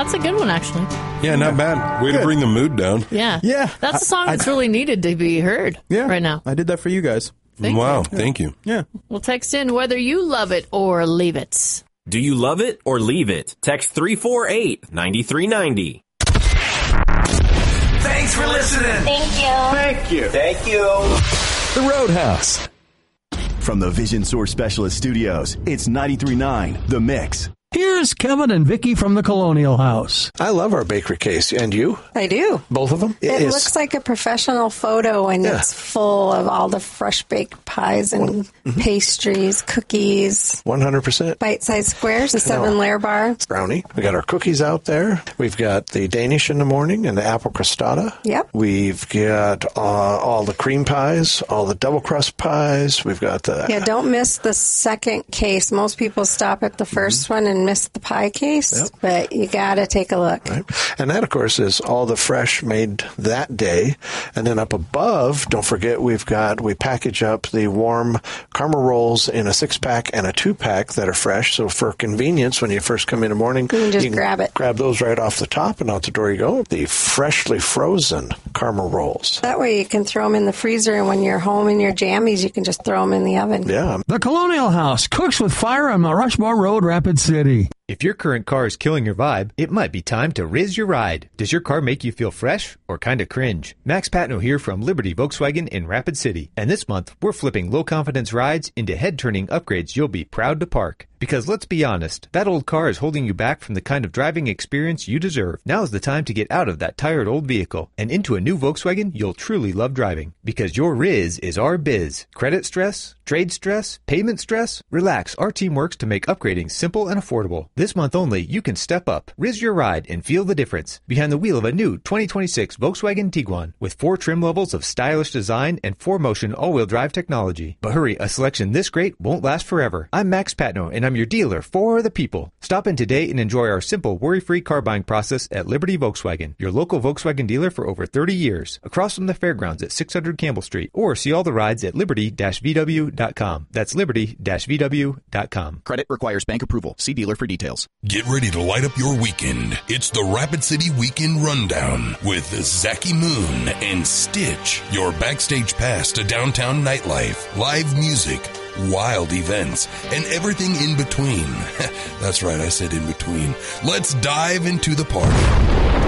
That's a good one, actually. Yeah, not bad. Way to bring the mood down. Yeah. Yeah. That's a song that's really needed to be heard right now. I did that for you guys. Thank you. Yeah. We'll text in whether you love it or leave it. Do you love it or leave it? Text 348-9390. Thanks for listening. Thank you. The Roadhouse. From the Vision Source Specialist Studios, it's 93.9 The Mix. Here's Kevin and Vicky from the Colonial House. I love our bakery case. And you? I do. Both of them? It looks like a professional photo, and it's full of all the fresh baked pies and pastries, cookies. 100%. Bite-sized squares, the 7-layer bar. Brownie. We got our cookies out there. We've got the Danish in the morning and the apple crostata. Yep. We've got all the cream pies, all the double crust pies. We've got the... Yeah, don't miss the second case. Most people stop at the first one and miss the pie case, but you got to take a look. Right. And that, of course, is all the fresh made that day. And then up above, don't forget, we package up the warm caramel rolls in a 6-pack and a 2-pack that are fresh. So for convenience, when you first come in the morning, you can grab it. Grab those right off the top, and out the door you go. The freshly frozen caramel rolls. That way you can throw them in the freezer, and when you're home in your jammies, you can just throw them in the oven. Yeah. The Colonial House cooks with fire on Rushmore Road, Rapid City. If your current car is killing your vibe, it might be time to Riz your ride. Does your car make you feel fresh or kind of cringe? Max Patno here from Liberty Volkswagen in Rapid City. And this month, we're flipping low-confidence rides into head-turning upgrades you'll be proud to park. Because let's be honest, that old car is holding you back from the kind of driving experience you deserve. Now is the time to get out of that tired old vehicle and into a new Volkswagen you'll truly love driving. Because your Riz is our biz. Credit stress? Trade stress? Payment stress? Relax, our team works to make upgrading simple and affordable. This month only, you can step up, Riz your ride, and feel the difference behind the wheel of a new 2026 Volkswagen Tiguan with 4 trim levels of stylish design and 4Motion all-wheel drive technology. But hurry, a selection this great won't last forever. I'm Max Patno, and I'm your dealer for the people. Stop in today and enjoy our simple, worry-free car buying process at Liberty Volkswagen, your local Volkswagen dealer for over 30 years, across from the fairgrounds at 600 Campbell Street, or see all the rides at liberty-vw.com. That's liberty-vw.com. Credit requires bank approval. See dealer for details. Get ready to light up your weekend. It's the Rapid City Weekend Rundown with Zachy Moon and Stitch. Your backstage pass to downtown nightlife, live music, wild events, and everything in between. That's right, I said in between. Let's dive into the party.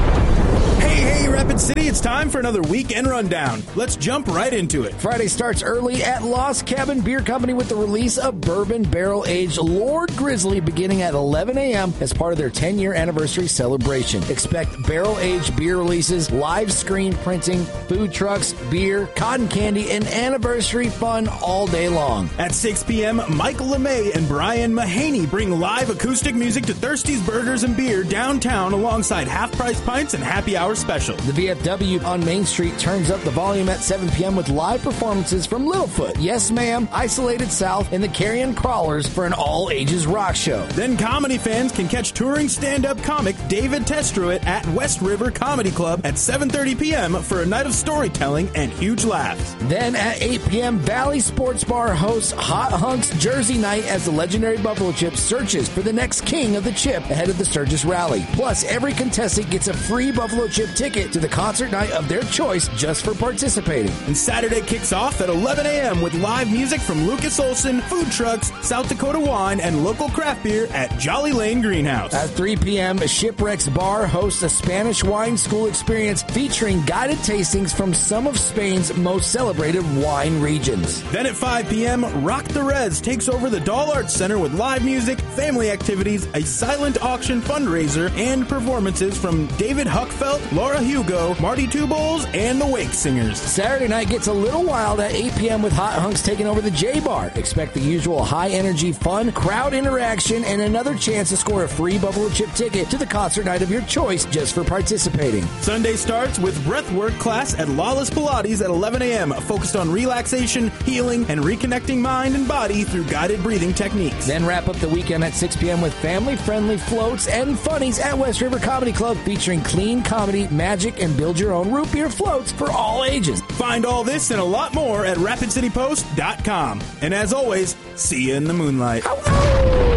Hey, Rapid City, it's time for another weekend rundown. Let's jump right into it. Friday starts early at Lost Cabin Beer Company with the release of Bourbon Barrel Aged Lord Grizzly beginning at 11 a.m. as part of their 10-year anniversary celebration. Expect barrel-aged beer releases, live screen printing, food trucks, beer, cotton candy, and anniversary fun all day long. At 6 p.m., Michael LeMay and Brian Mahaney bring live acoustic music to Thirsty's Burgers and Beer downtown alongside half-price pints and happy hour special. The VFW on Main Street turns up the volume at 7 p.m. with live performances from Littlefoot, Yes Ma'am, Isolated South, and the Carrion Crawlers for an all-ages rock show. Then comedy fans can catch touring stand-up comic David Testruitt at West River Comedy Club at 7:30 p.m. for a night of storytelling and huge laughs. Then at 8 p.m., Valley Sports Bar hosts Hot Hunks Jersey Night as the legendary Buffalo Chip searches for the next king of the chip ahead of the Sturgis Rally. Plus, every contestant gets a free Buffalo Chip ticket to the concert night of their choice just for participating. And Saturday kicks off at 11 a.m. with live music from Lucas Olson, food trucks, South Dakota wine, and local craft beer at Jolly Lane Greenhouse. At 3 p.m., Shipwrecks Bar hosts a Spanish wine school experience featuring guided tastings from some of Spain's most celebrated wine regions. Then at 5 p.m., Rock the Res takes over the Doll Arts Center with live music, family activities, a silent auction fundraiser, and performances from David Huckfelt, Laura Hugo, Marty Two Bowls, and the Wake Singers. Saturday night gets a little wild at 8 p.m. with Hot Hunks taking over the J Bar. Expect the usual high-energy fun, crowd interaction, and another chance to score a free Buffalo Chip ticket to the concert night of your choice just for participating. Sunday starts with breathwork class at Lawless Pilates at 11 a.m., focused on relaxation, healing, and reconnecting mind and body through guided breathing techniques. Then wrap up the weekend at 6 p.m. with family-friendly floats and funnies at West River Comedy Club featuring clean comedy, magic, and build-your-own root beer floats for all ages. Find all this and a lot more at RapidCityPost.com. And as always, see you in the moonlight.